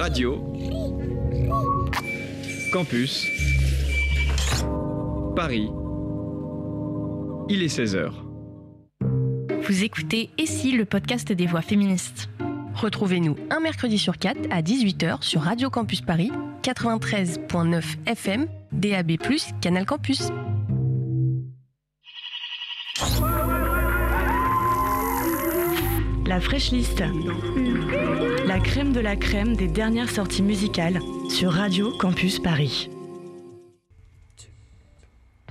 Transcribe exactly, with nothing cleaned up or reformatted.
Radio Campus Paris. Il est seize heures. Vous écoutez Et si, le podcast des voix féministes. Retrouvez-nous un mercredi sur quatre à dix-huit heures sur Radio Campus Paris, quatre-vingt-treize virgule neuf F M, D A B plus, Canal Campus. La Fresh List. La crème de la crème des dernières sorties musicales sur Radio Campus Paris.